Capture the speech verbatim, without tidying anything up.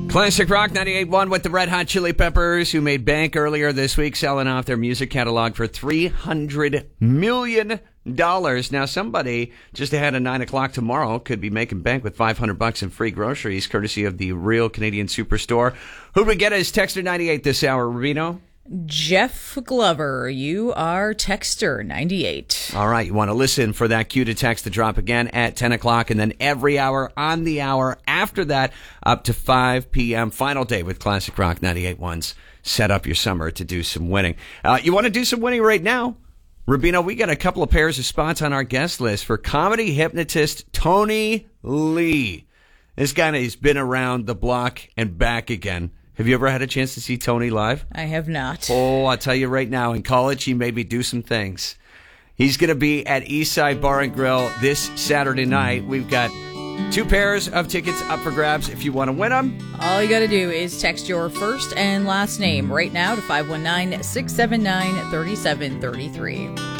Classic Rock ninety-eight point one with the Red Hot Chili Peppers, who made bank earlier this week selling off their music catalog for three hundred million dollars. Now, somebody just ahead of nine o'clock tomorrow could be making bank with five hundred bucks in free groceries, courtesy of the Real Canadian Superstore. Who we get as Texter ninety-eight this hour, Rubino? Jeff Glover, you are Texter ninety-eight. All right, you want to listen for that cue to text to drop again at ten o'clock, and then every hour on the hour after that up to five p.m. Final day with Classic Rock ninety-eight point one's Set Up Your Summer to do some winning. Uh, you want to do some winning right now? Rubino, we got a couple of pairs of spots on our guest list for comedy hypnotist Tony Lee. This guy has been around the block and back again. Have you ever had a chance to see Tony live? I have not. Oh, I'll tell you right now, in college, he made me do some things. He's going to be at Eastside Bar and Grill this Saturday night. We've got two pairs of tickets up for grabs if you want to win them. All you got to do is text your first and last name right now to five one nine, six seven nine, three seven three three.